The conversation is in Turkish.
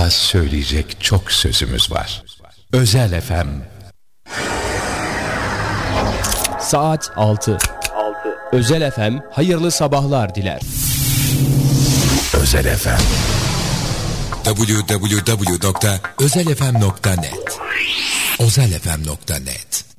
Daha söyleyecek çok sözümüz var. Özel FM. Saat 6. Özel FM hayırlı sabahlar diler. Özel FM. www.özelfm.net özelfm.net